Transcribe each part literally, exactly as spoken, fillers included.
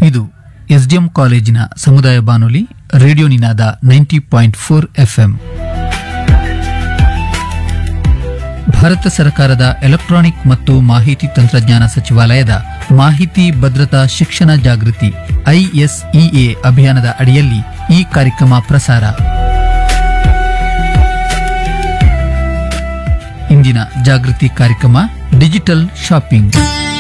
ಇದು ಎಸ್ಡಿಎಂ ಕಾಲೇಜಿನ ಸಮುದಾಯ ಬಾನುಲಿ ರೇಡಿಯೋ ನಿನಾದ ninety point four FM. Bharat ಸರ್ಕಾರದ ಎಲೆಕ್ಟ್ರಾನಿಕ್ ಮತ್ತು ಮಾಹಿತಿ ತಂತ್ರಜ್ಞಾನ ಸಚಿವಾಲಯದ ಮಾಹಿತಿ ಭದ್ರತಾ ಶಿಕ್ಷಣ ಜಾಗೃತಿ ಐಎಸ್ಇಎ ಅಭಿಯಾನದ ಅಡಿಯಲ್ಲಿ ಈ ಕಾರ್ಯಕ್ರಮ ಪ್ರಸಾರ. ಇಂದಿನ ಜಾಗೃತಿ ಕಾರ್ಯಕ್ರಮ ಡಿಜಿಟಲ್ ಶಾಪಿಂಗ್.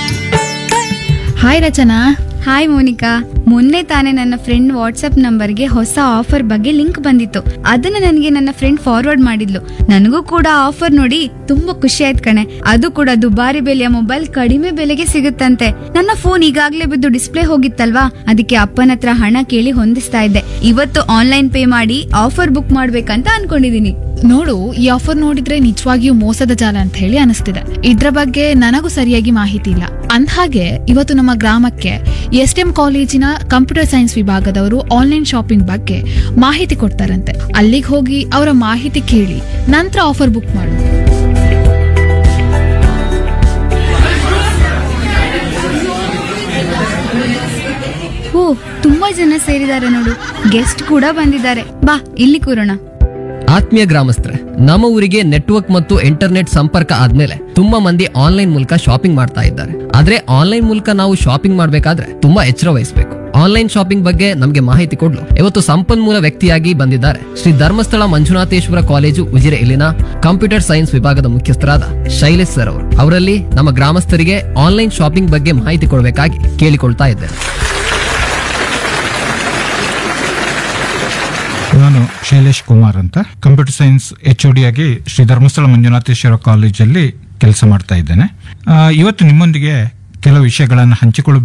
ಹಾಯ್ ರಚನಾ. ಹಾಯ್ ಮೋನಿಕಾ, ಮೊನ್ನೆ ತಾನೇ ನನ್ನ ಫ್ರೆಂಡ್ ವಾಟ್ಸ್ಆಪ್ ನಂಬರ್ಗೆ ಹೊಸ ಆಫರ್ ಬಗ್ಗೆ ಲಿಂಕ್ ಬಂದಿತ್ತು. ಅದನ್ನ ನನಗೆ ನನ್ನ ಫ್ರೆಂಡ್ ಫಾರ್ವರ್ಡ್ ಮಾಡಿದ್ಲು. ನನಗೂ ಕೂಡ ಆಫರ್ ನೋಡಿ ತುಂಬಾ ಖುಷಿ ಆಯ್ತು ಕಣೆ. ಅದು ಕೂಡ ದುಬಾರಿ ಬೆಲೆಯ ಮೊಬೈಲ್ ಕಡಿಮೆ ಬೆಲೆಗೆ ಸಿಗುತ್ತಂತೆ. ನನ್ನ ಫೋನ್ ಈಗಾಗ್ಲೇ ಬಿದ್ದು ಡಿಸ್ಪ್ಲೇ ಹೋಗಿತ್ತಲ್ವಾ, ಅದಕ್ಕೆ ಅಪ್ಪನ ಹತ್ರ ಹಣ ಕೇಳಿ ಹೊಂದಿಸ್ತಾ ಇದ್ದೆ. ಇವತ್ತು ಆನ್ಲೈನ್ ಪೇ ಮಾಡಿ ಆಫರ್ ಬುಕ್ ಮಾಡ್ಬೇಕಂತ ಅನ್ಕೊಂಡಿದೀನಿ. ನೋಡು, ಈ ಆಫರ್ ನೋಡಿದ್ರೆ ನಿಜವಾಗಿಯೂ ಮೋಸದ ಜಾಲ ಅಂತ ಹೇಳಿ ಅನಿಸ್ತಿದೆ. ಇದ್ರ ಬಗ್ಗೆ ನನಗೂ ಸರಿಯಾಗಿ ಮಾಹಿತಿ ಇಲ್ಲ. ಅಂದ್ಹಾಗೆ ಇವತ್ತು ನಮ್ಮ ಗ್ರಾಮಕ್ಕೆ ಎಸ್ಡಿಎಂ ಕಾಲೇಜಿನ ಕಂಪ್ಯೂಟರ್ ಸೈನ್ಸ್ ವಿಭಾಗದವರು ಆನ್ಲೈನ್ ಶಾಪಿಂಗ್ ಬಗ್ಗೆ ಮಾಹಿತಿ ಕೊಡ್ತಾರಂತೆ. ಅಲ್ಲಿಗೆ ಹೋಗಿ ಅವರ ಮಾಹಿತಿ ಕೇಳಿ ನಂತರ ಆಫರ್ ಬುಕ್ ಮಾಡು. ಓ, ತುಂಬಾ ಜನ ಸೇರಿದ್ದಾರೆ ನೋಡು. ಗೆಸ್ಟ್ ಕೂಡ ಬಂದಿದ್ದಾರೆ. ಬಾ ಇಲ್ಲಿ ಕೂರೋಣ. ಆತ್ಮೀಯ ಗ್ರಾಮಸ್ಥರೆ, ನಮ್ಮ ಊರಿಗೆ ನೆಟ್ವರ್ಕ್ ಮತ್ತು ಇಂಟರ್ನೆಟ್ ಸಂಪರ್ಕ ಆದ್ಮೇಲೆ ತುಂಬಾ ಮಂದಿ ಆನ್ಲೈನ್ ಮೂಲಕ ಶಾಪಿಂಗ್ ಮಾಡ್ತಾ ಇದ್ದಾರೆ. ಆದ್ರೆ ಆನ್ಲೈನ್ ಮೂಲಕ ನಾವು ಶಾಪಿಂಗ್ ಮಾಡ್ಬೇಕಾದ್ರೆ ತುಂಬಾ ಎಚ್ಚರ ವಹಿಸಬೇಕು. ಆನ್ಲೈನ್ ಶಾಪಿಂಗ್ ಬಗ್ಗೆ ನಮಗೆ ಮಾಹಿತಿ ಕೊಡ್ಲು ಇವತ್ತು ಸಂಪನ್ಮೂಲ ವ್ಯಕ್ತಿಯಾಗಿ ಬಂದಿದ್ದಾರೆ ಶ್ರೀ ಧರ್ಮಸ್ಥಳ ಮಂಜುನಾಥೇಶ್ವರ ಕಾಲೇಜು ಉಜಿರೆ ಇಲ್ಲಿನ ಕಂಪ್ಯೂಟರ್ ಸೈನ್ಸ್ ವಿಭಾಗದ ಮುಖ್ಯಸ್ಥರಾದ ಶೈಲೇಶ್ ಸರ್ ಅವರು. ಅವರಲ್ಲಿ ನಮ್ಮ ಗ್ರಾಮಸ್ಥರಿಗೆ ಆನ್ಲೈನ್ ಶಾಪಿಂಗ್ ಬಗ್ಗೆ ಮಾಹಿತಿ ಕೊಡಬೇಕಾಗಿ ಕೇಳಿಕೊಳ್ತಾ ಇದ್ದೇನೆ. ನಾನು ಶೈಲೇಶ್ ಕುಮಾರ್ ಅಂತ computer science H O D ಆಗಿ ಶ್ರೀ ಧರ್ಮಸ್ಥಳ ಮಂಜುನಾಥೇಶ್ವರ ಕಾಲೇಜಲ್ಲಿ ಕೆಲಸ ಮಾಡ್ತಾ ಇದ್ದೇನೆ. ಇವತ್ತು ನಿಮ್ಮೊಂದಿಗೆ ಕೆಲವು ವಿಷಯಗಳನ್ನು ಹಂಚಿಕೊಳ್ಳ